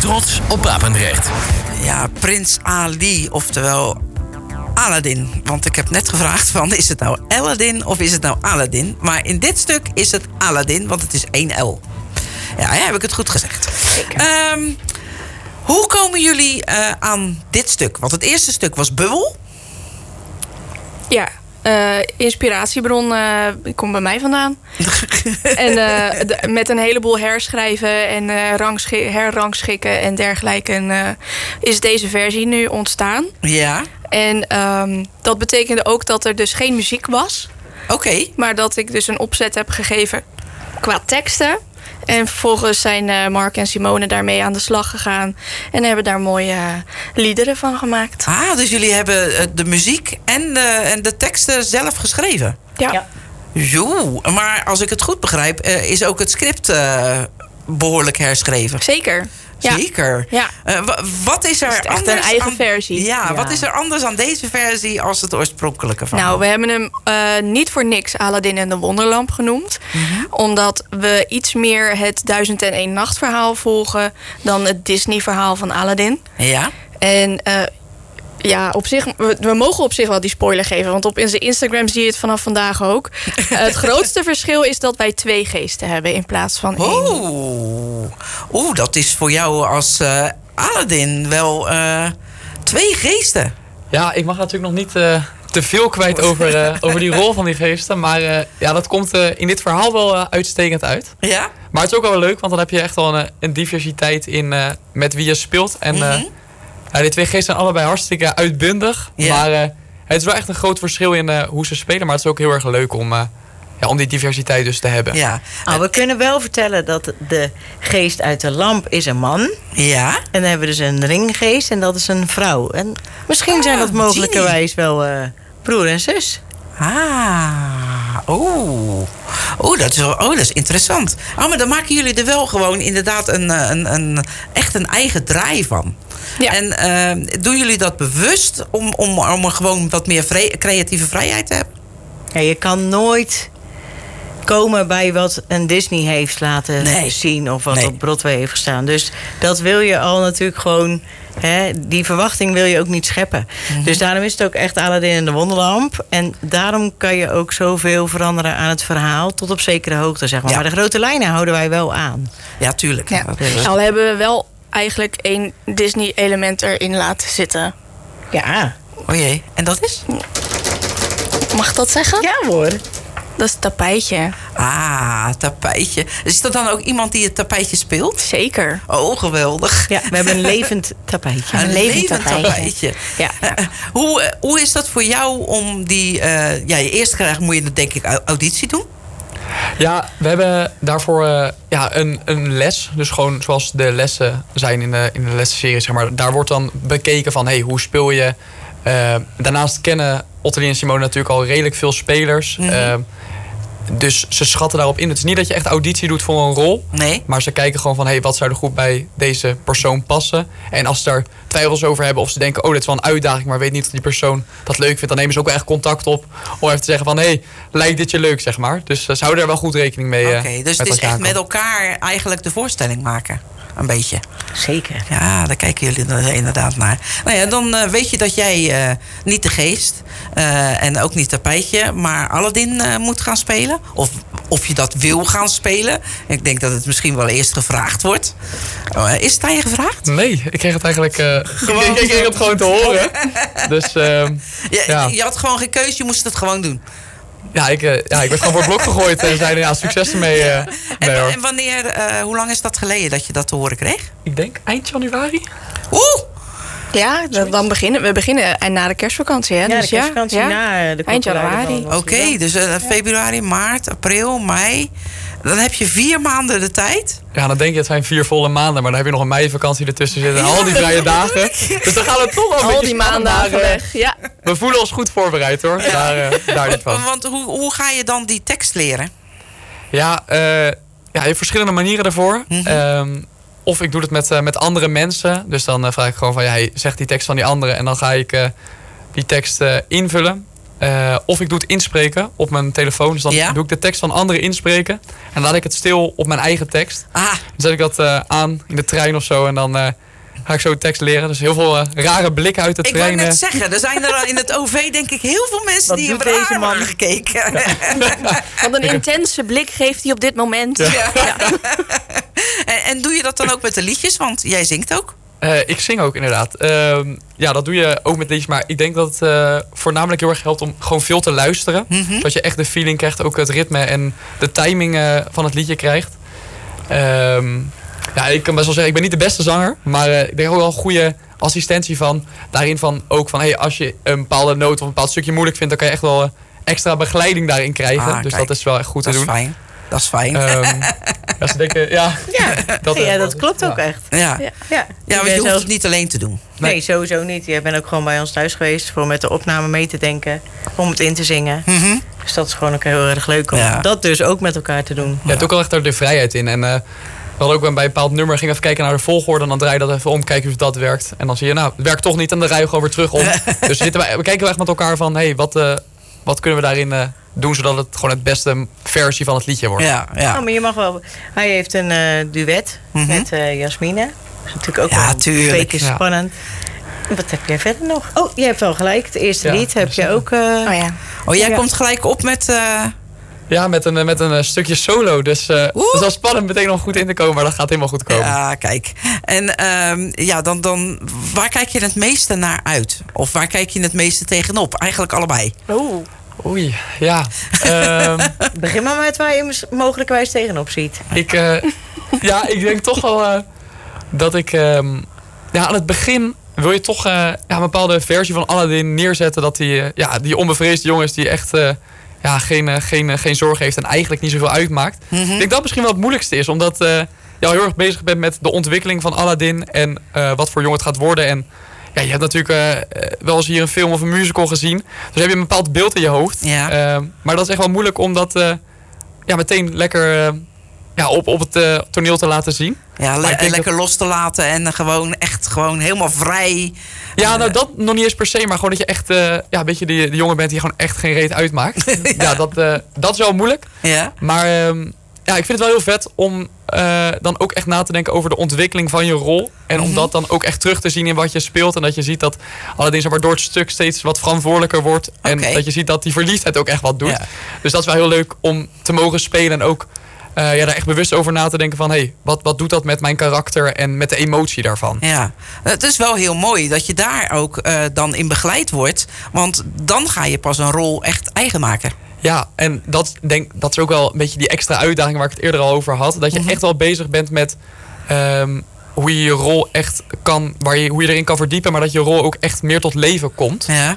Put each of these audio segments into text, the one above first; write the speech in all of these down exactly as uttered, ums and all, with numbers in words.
Trots op Papendrecht. Ja, Prins Ali, oftewel Aladdin. Want ik heb net gevraagd van, is het nou Aladdin of is het nou Aladdin? Maar in dit stuk is het Aladdin, want het is één L. Ja, heb ik het goed gezegd. Um, hoe komen jullie uh, aan dit stuk? Want het eerste stuk was Bubbel. Ja, uh, inspiratiebron uh, komt bij mij vandaan. en uh, de, met een heleboel herschrijven en uh, rangschi- herrangschikken en dergelijke uh, is deze versie nu ontstaan. Ja. En um, dat betekende ook dat er dus geen muziek was. Oké. Okay. Maar dat ik dus een opzet heb gegeven qua teksten. En vervolgens zijn uh, Mark en Simone daarmee aan de slag gegaan. En hebben daar mooie uh, liederen van gemaakt. Ah, dus jullie hebben uh, de muziek en de, en de teksten zelf geschreven? Ja. ja. Zo, maar als ik het goed begrijp, uh, is ook het script uh, behoorlijk herschreven. Zeker. Ja. Zeker. Ja. Uh, w- wat is er is echt anders een eigen aan, versie. Ja, ja, wat is er anders aan deze versie als het oorspronkelijke verhaal? Nou, we hebben hem uh, niet voor niks Aladdin en de Wonderlamp genoemd. Mm-hmm. Omdat we iets meer het Duizend en één Nacht verhaal volgen dan het Disney verhaal van Aladdin. Ja. En uh, ja, op zich, we, we mogen op zich wel die spoiler geven. Want op onze Instagram zie je het vanaf vandaag ook. Uh, het grootste verschil is dat wij twee geesten hebben in plaats van één. Oeh, Oeh dat is voor jou als uh, Aladdin wel uh, twee geesten. Ja, ik mag natuurlijk nog niet uh, te veel kwijt over, uh, over die rol van die geesten. Maar uh, ja, dat komt uh, in dit verhaal wel uh, uitstekend uit. Ja? Maar het is ook wel leuk, want dan heb je echt wel een, een diversiteit in uh, met wie je speelt. En uh, mm-hmm. Ja, die twee geesten zijn allebei hartstikke uitbundig. Ja. Maar uh, het is wel echt een groot verschil in uh, hoe ze spelen. Maar het is ook heel erg leuk om, uh, ja, om die diversiteit dus te hebben. Ja. Nou, we kunnen wel vertellen dat de geest uit de lamp is een man. Ja. En dan hebben we dus een ringgeest en dat is een vrouw. En misschien ah, zijn dat mogelijkerwijs wel uh, broer en zus. Ah, oh. Oh, dat is, oh, dat is interessant. Oh, maar dan maken jullie er wel gewoon inderdaad een, een, een, echt een eigen draai van. Ja. En uh, doen jullie dat bewust om, om, om er gewoon wat meer vrij, creatieve vrijheid te hebben? Ja, je kan nooit komen bij wat een Disney heeft laten nee. zien of wat nee. op Broadway heeft gestaan. Dus dat wil je al natuurlijk gewoon, hè, die verwachting wil je ook niet scheppen. Mm-hmm. Dus daarom is het ook echt Aladdin en de Wonderlamp. En daarom kan je ook zoveel veranderen aan het verhaal tot op zekere hoogte, zeg maar. Ja. Maar de grote lijnen houden wij wel aan. Ja, tuurlijk. Ja. Dus. Al hebben we wel eigenlijk één Disney-element erin laten zitten. Ja. O jee, en dat is? Mag ik dat zeggen? Ja hoor. Dat is het tapijtje. Ah, tapijtje. Is er dan ook iemand die het tapijtje speelt? Zeker. Oh, geweldig. Ja, we hebben een levend tapijtje. Een, een levend, levend tapijtje. tapijtje. Ja. Uh, hoe, uh, hoe is dat voor jou om die... Uh, ja, je eerst krijgt moet je denk ik auditie doen? Ja, we hebben daarvoor uh, ja, een, een les. Dus gewoon zoals de lessen zijn in de, in de lessenserie, zeg maar. Daar wordt dan bekeken van, hey, hoe speel je? Uh, daarnaast kennen Ottilie en Simone natuurlijk al redelijk veel spelers. Mm-hmm. Uh, dus ze schatten daarop in. Het is niet dat je echt auditie doet voor een rol. Nee. Maar ze kijken gewoon van, hey, wat zou er goed bij deze persoon passen? En als ze daar twijfels over hebben of ze denken, oh, dit is wel een uitdaging, maar weet niet of die persoon dat leuk vindt, dan nemen ze ook wel echt contact op om even te zeggen van, hey, lijkt dit je leuk, zeg maar. Dus uh, ze houden er wel goed rekening mee. Oké, okay, uh, dus het is echt met elkaar eigenlijk de voorstelling maken. Een beetje. Zeker. Ja, daar kijken jullie er inderdaad naar. Nou ja, dan uh, weet je dat jij uh, niet de geest uh, en ook niet tapijtje, maar Aladdin uh, moet gaan spelen. Of, of je dat wil gaan spelen. Ik denk dat het misschien wel eerst gevraagd wordt. Uh, is het aan je gevraagd? Nee, ik kreeg het eigenlijk uh, gewoon. Ik, ik kreeg het gewoon te horen. Dus uh, ja, ja. Je had gewoon geen keus, je moest het gewoon doen. Ja, ik, uh, ja, ik werd gewoon voor het blok gegooid en zeiden ja, succes ermee. Uh, ja. mee, en, en wanneer, uh, hoe lang is dat geleden dat je dat te horen kreeg? Ik denk eind januari. Oeh! Ja, dan beginnen, we beginnen en na de kerstvakantie. Hè? Ja, dus de kerstvakantie ja, na de eind januari. Oké, okay, dus uh, februari, maart, april, mei. Dan heb je vier maanden de tijd. Ja, dan denk je het zijn vier volle maanden. Maar dan heb je nog een meivakantie ertussen zitten. En al die vrije dagen. Dus dan gaan we toch al een al die maandagen weg. Ja. We voelen ons goed voorbereid hoor. Ja. Daar, uh, daar niet van. Want hoe, hoe ga je dan die tekst leren? Ja, uh, ja je hebt verschillende manieren daarvoor. Mm-hmm. Um, of ik doe het met, uh, met andere mensen. Dus dan uh, vraag ik gewoon van, ja, zeg die tekst van die andere. En dan ga ik uh, die tekst uh, invullen. Uh, of ik doe het inspreken op mijn telefoon. Dus dan ja? doe ik de tekst van anderen inspreken. En laat ik het stil op mijn eigen tekst. Ah. Dan zet ik dat uh, aan in de trein of zo. En dan uh, ga ik zo tekst leren. Dus heel veel uh, rare blikken uit de ik trein. Ik wou net zeggen, er zijn er in het O V denk ik heel veel mensen Wat die hebben deze man gekeken. Ja. Wat een intense blik geeft hij op dit moment. Ja. Ja. Ja. en, en doe je dat dan ook met de liedjes? Want jij zingt ook. Uh, ik zing ook inderdaad. Uh, ja, dat doe je ook met liedjes. Maar ik denk dat het uh, voornamelijk heel erg helpt om gewoon veel te luisteren. Mm-hmm. Zodat je echt de feeling krijgt, ook het ritme en de timing uh, van het liedje krijgt. Uh, ja, ik kan best wel zeggen, ik ben niet de beste zanger. Maar uh, ik denk ook wel een goede assistentie van. Daarin van ook van, hey, als je een bepaalde noot of een bepaald stukje moeilijk vindt, dan kan je echt wel uh, extra begeleiding daarin krijgen. Ah, dus kijk, dat is wel echt goed te doen. Dat is fijn. Dat is fijn. Um, ja, ze denken, ja, ja, dat, ja, dat klopt ja. ook echt. Ja, ja. ja. ja want je hoeft zelfs... het niet alleen te doen. Nee, nee, sowieso niet. Jij bent ook gewoon bij ons thuis geweest voor met de opname mee te denken, om het in te zingen. Mm-hmm. Dus dat is gewoon ook heel erg leuk om ja. dat dus ook met elkaar te doen. Ja, je hebt ook wel echt er de vrijheid in. En uh, we hadden ook bij een bepaald nummer, gingen even kijken naar de volgorde en dan draai je dat even om, kijken of dat werkt. En dan zie je, nou, het werkt toch niet en dan rij je gewoon weer terug om. Dus zitten wij, we kijken wel echt met elkaar van, hé, hey, wat, uh, wat kunnen we daarin uh, doen zodat het gewoon het beste versie van het liedje wordt. Ja, ja. Oh, maar je mag wel. Hij heeft een uh, duet mm-hmm. met uh, Jasmine. Dat is natuurlijk ook ja, wel twee keer spannend. Ja. Wat heb jij verder nog? Oh, je hebt wel gelijk. Het eerste ja, lied heb je ook. Uh, oh ja. Oh, jij ja. komt gelijk op met. Uh... Ja, met een, met een stukje solo. Dus uh, het is wel spannend meteen nog goed in te komen, maar dat gaat helemaal goed komen. Ja, kijk. En um, ja, dan, dan, waar kijk je het meeste naar uit? Of waar kijk je het meeste tegenop? Eigenlijk allebei. Oeh. Oei, ja. Um, Begin maar met waar je mogelijkwijs tegenop ziet. Ik, uh, ja, ik denk toch wel uh, dat ik... Um, ja, aan het begin wil je toch uh, ja, een bepaalde versie van Aladdin neerzetten. Dat die, uh, ja, die onbevreesde jongen is die echt uh, ja, geen, uh, geen, uh, geen zorg heeft en eigenlijk niet zoveel uitmaakt. Mm-hmm. Ik denk dat dat misschien wel het moeilijkste is. Omdat uh, je al heel erg bezig bent met de ontwikkeling van Aladdin. En uh, wat voor jongen het gaat worden. En ja, je hebt natuurlijk uh, wel eens hier een film of een musical gezien. Dus heb je een bepaald beeld in je hoofd. Ja. Uh, maar dat is echt wel moeilijk om dat uh, ja, meteen lekker uh, ja, op, op het uh, toneel te laten zien. Ja, le- lekker dat... los te laten en gewoon echt gewoon helemaal vrij. Ja, nou dat nog niet eens per se. Maar gewoon dat je echt uh, ja, een beetje die, die jongen bent die gewoon echt geen reet uitmaakt. ja, ja dat, uh, dat is wel moeilijk. Ja. Maar uh, ja, ik vind het wel heel vet om uh, dan ook echt na te denken over de ontwikkeling van je rol. En mm-hmm. om dat dan ook echt terug te zien in wat je speelt. En dat je ziet dat Aladdin zeg maar, door het stuk steeds wat verantwoordelijker wordt. En okay. dat je ziet dat die verliefdheid ook echt wat doet. Ja. Dus dat is wel heel leuk om te mogen spelen. En ook uh, ja, daar echt bewust over na te denken van... hé, hey, wat, wat doet dat met mijn karakter en met de emotie daarvan? Ja, het is wel heel mooi dat je daar ook uh, dan in begeleid wordt. Want dan ga je pas een rol echt eigen maken. Ja, en dat, denk, dat is ook wel een beetje die extra uitdaging waar ik het eerder al over had. Dat je mm-hmm. echt wel bezig bent met um, hoe je je rol echt kan, waar je, hoe je erin kan verdiepen, maar dat je rol ook echt meer tot leven komt. Ja.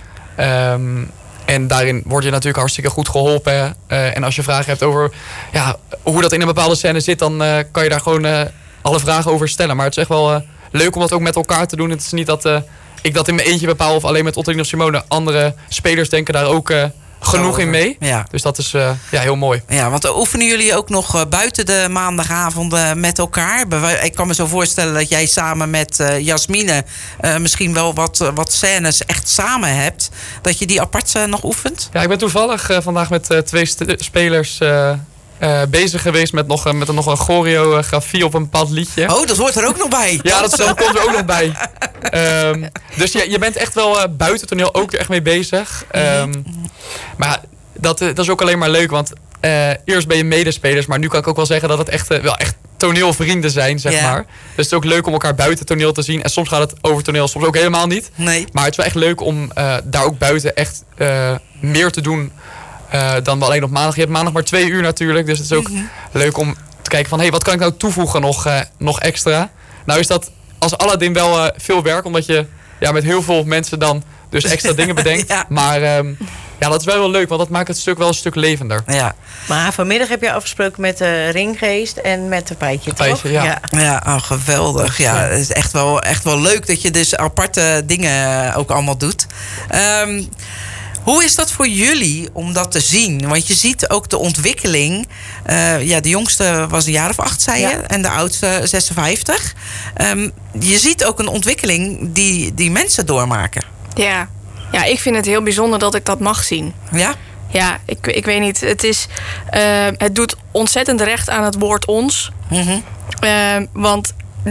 Um, en daarin word je natuurlijk hartstikke goed geholpen. Uh, en als je vragen hebt over ja, hoe dat in een bepaalde scène zit, dan uh, kan je daar gewoon uh, alle vragen over stellen. Maar het is echt wel uh, leuk om dat ook met elkaar te doen. Het is niet dat uh, ik dat in mijn eentje bepaal of alleen met Ottoline of Simone. Andere spelers denken daar ook Uh, genoeg in mee. Ja. Dus dat is uh, ja, heel mooi. Ja, want oefenen jullie ook nog uh, buiten de maandagavonden met elkaar? Ik kan me zo voorstellen dat jij samen met uh, Jasmine uh, misschien wel wat, uh, wat scènes echt samen hebt. Dat je die apart uh, nog oefent? Ja, ik ben toevallig uh, vandaag met uh, twee st- spelers Uh, Uh, bezig geweest met nog, uh, met nog een choreografie op een bepaald liedje. Oh, dat hoort er ook nog bij. Ja, dat, dat komt er ook nog bij. Um, dus ja, je bent echt wel uh, buiten toneel ook er echt mee bezig. Um, maar dat, uh, dat is ook alleen maar leuk, want uh, eerst ben je medespelers, maar nu kan ik ook wel zeggen dat het echt, uh, wel echt toneelvrienden zijn, zeg yeah. maar. Dus het is ook leuk om elkaar buiten toneel te zien. En soms gaat het over toneel, soms ook helemaal niet. Nee. Maar het is wel echt leuk om uh, daar ook buiten echt uh, meer te doen Uh, dan alleen op maandag. Je hebt maandag maar twee uur natuurlijk. Dus het is ook mm-hmm. leuk om te kijken van... hé, hey, wat kan ik nou toevoegen nog, uh, nog extra? Nou is dat als Aladdin wel uh, veel werk. Omdat je ja, met heel veel mensen dan dus extra dingen bedenkt. Ja. Maar um, ja, dat is wel heel leuk. Want dat maakt het stuk wel een stuk levender. Ja. Maar vanmiddag heb je afgesproken met de Ringgeest en met de Pijtje, toch? Pijtje, ja. Ja, ja oh, geweldig. Ja, het is echt wel, echt wel leuk dat je dus aparte dingen ook allemaal doet. Um, Hoe is dat voor jullie om dat te zien? Want je ziet ook de ontwikkeling. Uh, ja, de jongste was een jaar of acht, zei je. Ja. En de oudste zesenvijftig. Um, je ziet ook een ontwikkeling die, die mensen doormaken. Ja. Ja, ik vind het heel bijzonder dat ik dat mag zien. Ja? Ja, ik, ik weet niet. Het, is, uh, het doet ontzettend recht aan het woord ons. Mm-hmm. Uh, want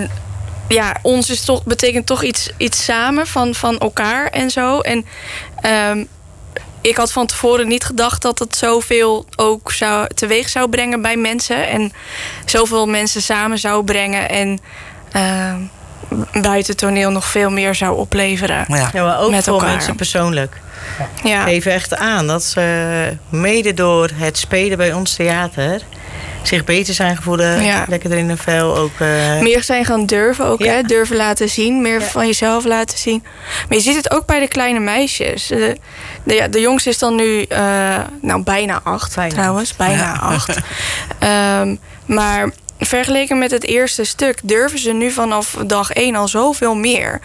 ja, ons is toch, betekent toch iets, iets samen van, van elkaar en zo. En um, ik had van tevoren niet gedacht dat het zoveel ook zou, teweeg zou brengen bij mensen. En zoveel mensen samen zou brengen. En uh, buiten toneel nog veel meer zou opleveren. Ja, ja maar ook met voor elkaar. mensen persoonlijk. Ja. Geef echt aan dat ze mede door het spelen bij ons theater zich beter zijn gevoelen, ja. lekker in hun vel ook. Uh... Meer zijn gaan durven ook, ja. hè? Durven laten zien, meer ja. van jezelf laten zien. Maar je ziet het ook bij de kleine meisjes. De, de, ja, de jongste is dan nu uh, nou, bijna acht, bijna. trouwens. Bijna ja. acht. um, maar vergeleken met het eerste stuk durven ze nu vanaf dag één al zoveel meer.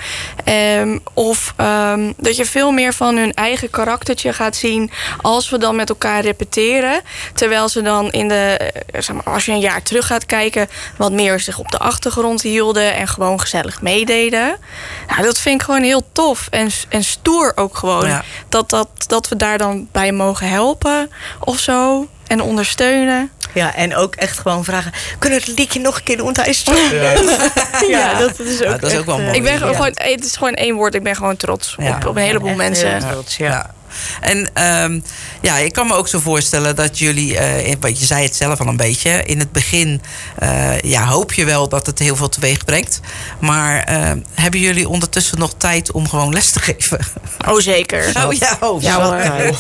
Um, of um, dat je veel meer van hun eigen karaktertje gaat zien als we dan met elkaar repeteren. Terwijl ze dan in de, zeg maar, als je een jaar terug gaat kijken, wat meer zich op de achtergrond hielden en gewoon gezellig meededen. Nou, dat vind ik gewoon heel tof en, en stoer ook gewoon. Ja. Dat, dat, dat we daar dan bij mogen helpen of zo. En ondersteunen. Ja, en ook echt gewoon vragen, kunnen we het liedje nog een keer doen? Want hij is zo... Ja, ja dat, is ook, ja, dat is ook wel mooi. Ik ben ja. gewoon, het is gewoon één woord, ik ben gewoon trots ja. op, op een heleboel echt mensen. Trots, ja. ja. En um, ja, ik kan me ook zo voorstellen dat jullie, uh, je zei het zelf al een beetje, in het begin uh, ja, hoop je wel dat het heel veel teweeg brengt. Maar uh, hebben jullie ondertussen nog tijd om gewoon les te geven? Oh, zeker. Oh ja, oh, ja hoor.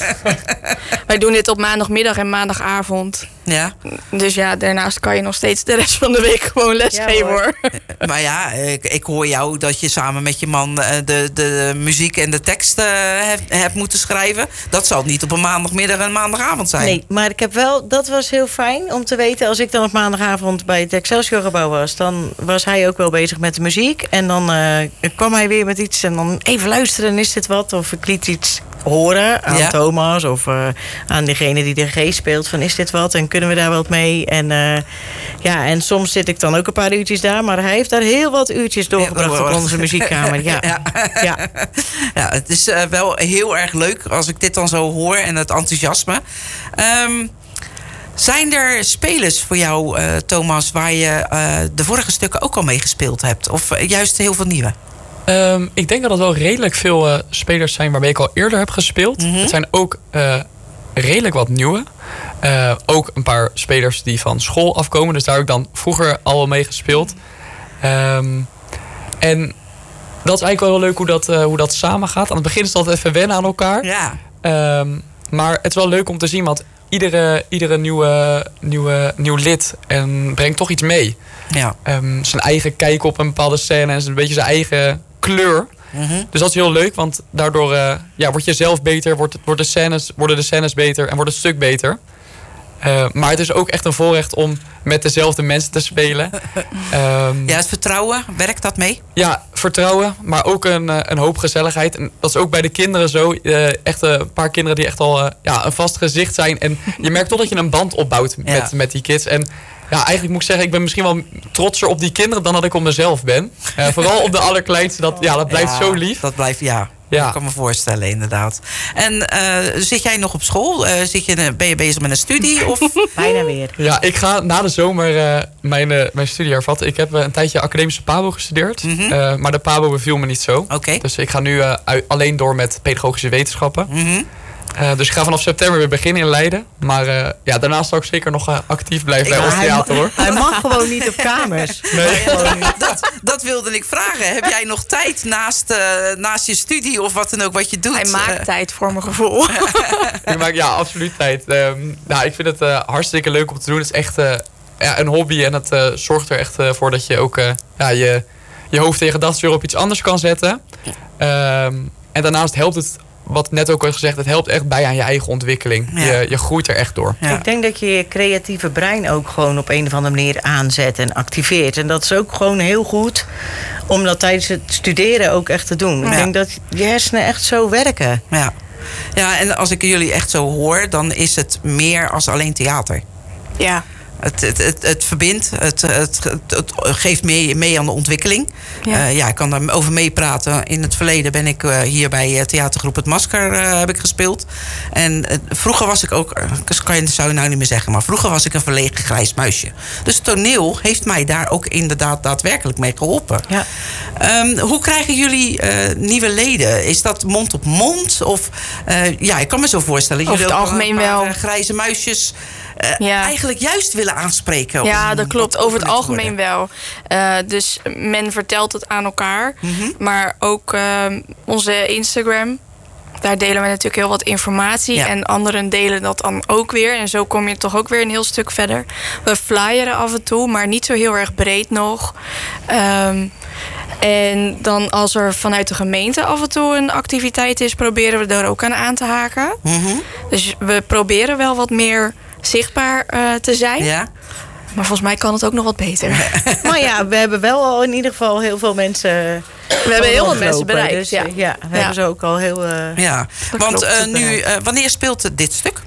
Wij doen dit op maandagmiddag en maandagavond. Ja. Dus ja, daarnaast kan je nog steeds de rest van de week gewoon lesgeven ja, hoor. hoor. Maar ja, ik, ik hoor jou dat je samen met je man de, de, de muziek en de tekst uh, hebt, hebt moeten schrijven. Dat zal niet op een maandagmiddag en maandagavond zijn. Nee, maar ik heb wel, dat was heel fijn om te weten. Als ik dan op maandagavond bij het Excelsior gebouw was, dan was hij ook wel bezig met de muziek. En dan uh, kwam hij weer met iets en dan even luisteren, is dit wat? Of ik liet iets horen aan ja. Thomas of uh, aan degene die de G speelt van is dit wat en kunnen we daar wat mee en uh, ja en soms zit ik dan ook een paar uurtjes daar, maar hij heeft daar heel wat uurtjes doorgebracht ja, op onze muziekkamer. Ja, ja. ja. ja het is uh, wel heel erg leuk als ik dit dan zo hoor en het enthousiasme. Um, zijn er spelers voor jou, uh, Thomas, waar je uh, de vorige stukken ook al mee gespeeld hebt of uh, juist heel veel nieuwe? Um, ik denk dat er wel redelijk veel uh, spelers zijn waarmee ik al eerder heb gespeeld. Mm-hmm. Het zijn ook uh, redelijk wat nieuwe. Uh, ook een paar spelers die van school afkomen. Dus daar heb ik dan vroeger al mee gespeeld. Um, en dat is eigenlijk wel heel leuk hoe dat, uh, hoe dat samen gaat. Aan het begin is het altijd even wennen aan elkaar. Ja. Um, maar het is wel leuk om te zien, want iedere, iedere nieuwe, nieuwe, nieuw lid en brengt toch iets mee. Ja. Um, zijn eigen kijk op een bepaalde scène en een beetje zijn eigen kleur. Mm-hmm. Dus dat is heel leuk, want daardoor uh, ja, word je zelf beter, wordt, wordt de scènes, worden de scènes beter en wordt het stuk beter. Uh, maar het is ook echt een voorrecht om met dezelfde mensen te spelen. Um, ja, het vertrouwen, werkt dat mee? Ja, vertrouwen, maar ook een, een hoop gezelligheid. En dat is ook bij de kinderen zo. Uh, echt een paar kinderen die echt al uh, ja, een vast gezicht zijn. En je merkt toch dat je een band opbouwt met, ja. met die kids. En ja, eigenlijk moet ik zeggen, ik ben misschien wel trotser op die kinderen dan dat ik op mezelf ben. Uh, vooral op de allerkleinste, dat, ja, dat blijft ja, zo lief. Dat blijft, ja. Ja. Ik kan me voorstellen, inderdaad. En uh, zit jij nog op school? Uh, zit je, ben je bezig met een studie? Of? Bijna weer. Ja, ik ga na de zomer uh, mijn, uh, mijn studie hervatten. Ik heb uh, een tijdje academische Pabo gestudeerd. Mm-hmm. uh, maar de Pabo beviel me niet zo. Okay. Dus ik ga nu uh, alleen door met pedagogische wetenschappen. Mm-hmm. Uh, dus ik ga vanaf september weer beginnen in Leiden. Maar uh, ja, daarnaast zal ik zeker nog uh, actief blijven bij ons theater, hoor. Hij mag gewoon niet op kamers. Nee. Ja, dat, dat, dat wilde ik vragen. Heb jij nog tijd naast, uh, naast je studie of wat dan ook wat je doet? Hij maakt uh, tijd voor mijn gevoel. ik maak, ja, absoluut tijd. Um, nou, ik vind het uh, hartstikke leuk om te doen. Het is echt uh, ja, een hobby en het uh, zorgt er echt uh, voor dat je ook uh, ja, je, je hoofd en je gedachten weer op iets anders kan zetten. Um, en daarnaast helpt het, wat net ook al gezegd, het helpt echt bij aan je eigen ontwikkeling. Ja. Je, je groeit er echt door. Ja. Ik denk dat je je creatieve brein ook gewoon op een of andere manier aanzet en activeert. En dat is ook gewoon heel goed om dat tijdens het studeren ook echt te doen. Ja. Ik denk dat je hersenen echt zo werken. Ja. Ja, en als ik jullie echt zo hoor, dan is het meer als alleen theater. Ja. Het, het, het, het verbindt, het, het, het, het geeft mee, mee aan de ontwikkeling. Ja. Uh, ja, ik kan daarover meepraten. In het verleden ben ik uh, hier bij theatergroep Het Masker uh, heb ik gespeeld. En uh, vroeger was ik ook, dat kan je, zou je nou niet meer zeggen, maar vroeger was ik een verlegen grijs muisje. Dus het toneel heeft mij daar ook inderdaad daadwerkelijk mee geholpen. Ja. Um, hoe krijgen jullie uh, nieuwe leden? Is dat mond op mond? Of uh, ja, ik kan me zo voorstellen. Over het algemeen wel. Grijze muisjes. Uh, ja. Eigenlijk juist willen aanspreken. Ja, dat klopt. Over het algemeen wel. Uh, dus men vertelt het aan elkaar. Mm-hmm. Maar ook uh, onze Instagram. Daar delen we natuurlijk heel wat informatie. Ja. En anderen delen dat dan ook weer. En zo kom je toch ook weer een heel stuk verder. We flyeren af en toe, maar niet zo heel erg breed nog. Um, en dan als er vanuit de gemeente af en toe een activiteit is, proberen we daar ook aan aan te haken. Mm-hmm. Dus we proberen wel wat meer zichtbaar uh, te zijn. Ja. Maar volgens mij kan het ook nog wat beter. Maar ja, we hebben wel al in ieder geval heel veel mensen. We hebben heel veel mensen bereikt. Dus, ja. ja, we ja. hebben ze ook al heel. Uh, ja, want uh, nu, uh, wanneer speelt dit stuk?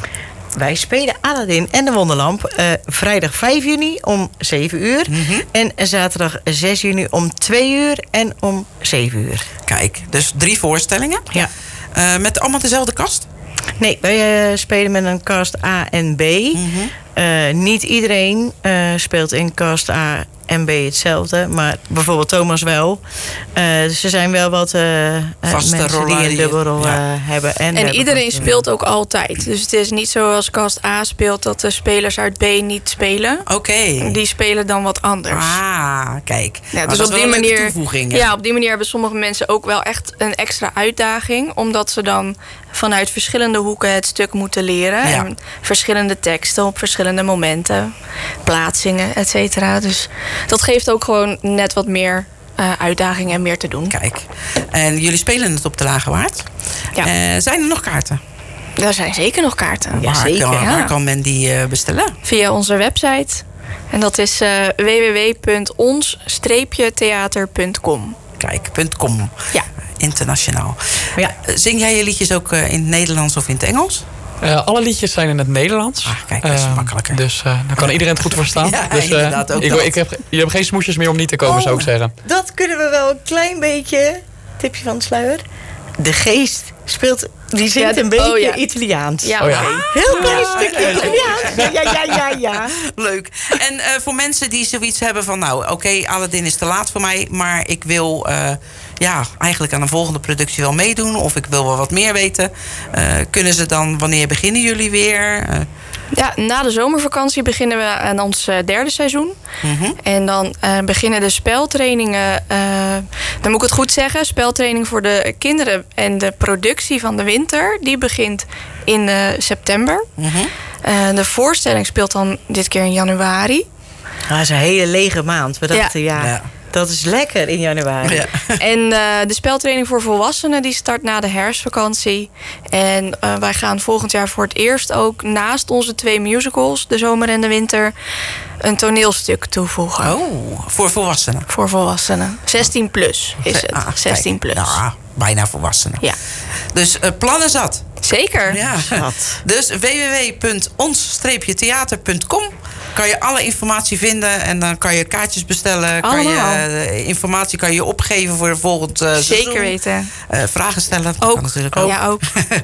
Wij spelen Aladdin en de Wonderlamp uh, vrijdag vijf juni om zeven uur. Mm-hmm. En zaterdag zes juni om twee uur en om zeven uur. Kijk, dus drie voorstellingen. Ja. Uh, met allemaal dezelfde cast? Nee, wij uh, spelen met een cast A en B. Mm-hmm. Uh, niet iedereen uh, speelt in cast A en B hetzelfde. Maar bijvoorbeeld Thomas wel. Uh, dus er zijn wel wat uh, vaste mensen rollen die een dubbelrol ja. uh, hebben. En, en iedereen speelt ook altijd. Dus het is niet zoals cast A speelt dat de spelers uit B niet spelen. Oké. Okay. Die spelen dan wat anders. Ah, kijk. Ja, dus op die manier. Ja. ja, op die manier hebben sommige mensen ook wel echt een extra uitdaging. Omdat ze dan vanuit verschillende hoeken het stuk moeten leren. Ja. En verschillende teksten op verschillende momenten. Plaatsingen, et cetera. Dus dat geeft ook gewoon net wat meer uh, uitdaging en meer te doen. Kijk, en jullie spelen het op de Lage Waard. Ja. Uh, zijn er nog kaarten? Er zijn zeker nog kaarten. Ja, waar, zeker. Kan, ja. waar kan men die uh, bestellen? Via onze website. En dat is uh, w w w punt ons theater punt com. Kijk, .com. Ja. Internationaal. Ja. Zing jij je liedjes ook uh, in het Nederlands of in het Engels? Uh, alle liedjes zijn in het Nederlands. Ah, kijk, dat is uh, makkelijker. Dus uh, dan kan iedereen het goed verstaan. Ja, dus, uh, inderdaad ook ik, ik heb, je hebt geen smoesjes meer om niet te komen, oh, zou ik zeggen. Dat kunnen we wel een klein beetje. Tipje van de sluier. De Geest speelt, die zingt ja, een beetje oh, ja. Italiaans. Ja, oh, ja. Okay. Heel klein ja, stukje Italiaans. Ja, ja, ja, ja. Leuk. En uh, voor mensen die zoiets hebben van, nou, oké, okay, Aladdin is te laat voor mij, maar ik wil uh, ja, eigenlijk aan een volgende productie wel meedoen, of ik wil wel wat meer weten. Uh, kunnen ze dan, wanneer beginnen jullie weer? Uh, Ja, na de zomervakantie beginnen we aan ons uh, derde seizoen. Mm-hmm. En dan uh, beginnen de speltrainingen. Uh, dan moet ik het goed zeggen. Speltraining voor de kinderen en de productie van de winter. Die begint in uh, september. Mm-hmm. Uh, de voorstelling speelt dan dit keer in januari. Dat is een hele lege maand. We dachten, ja... ja. ja. Dat is lekker in januari. Ja. En uh, de speltraining voor volwassenen die start na de herfstvakantie. En uh, wij gaan volgend jaar voor het eerst ook naast onze twee musicals, de zomer en de winter, een toneelstuk toevoegen. Oh, voor volwassenen? Voor volwassenen. zestien plus is het. Ah, zestien plus. Ja, bijna volwassenen. Ja. Dus uh, plannen zat. Zeker. Ja. Dus w w w punt ons theater punt com kan je alle informatie vinden en dan kan je kaartjes bestellen. Kan je, informatie kan je opgeven voor de volgende uh, seizoen. Zeker weten. Uh, vragen stellen. Ook. Kan natuurlijk ook. Ja, ook.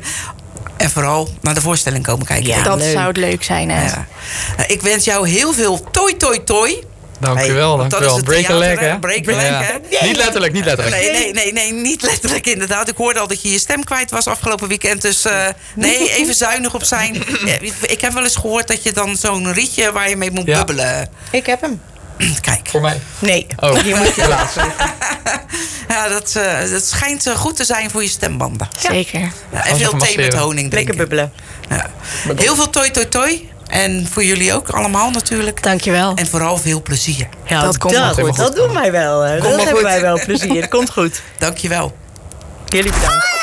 En vooral naar de voorstelling komen kijken. Ja, dat leuk. zou het leuk zijn. Hè? Ja. Uh, ik wens jou heel veel toi toi toi. Dank u wel, dank u wel. Break a leg, hè? Break a leg, ja. hè? Nee. Niet letterlijk, niet letterlijk. Nee, nee, nee, nee, niet letterlijk inderdaad. Ik hoorde al dat je je stem kwijt was afgelopen weekend. Dus uh, nee, even zuinig op zijn. Ik heb wel eens gehoord dat je dan zo'n rietje waar je mee moet ja. bubbelen. Ik heb hem. Kijk. Voor mij? Nee. Oh. Die moet je laten. Ja, dat, uh, dat schijnt uh, goed te zijn voor je stembanden. Zeker. Ja, en veel thee met honing drinken. Lekker bubbelen. Ja. Heel veel toi toi toi. En voor jullie ook allemaal natuurlijk. Dankjewel. En vooral veel plezier. Ja, dat komt dat, goed. Dat doen wij wel. Dat hebben wij wel plezier. Komt goed. Dankjewel. Jullie bedankt.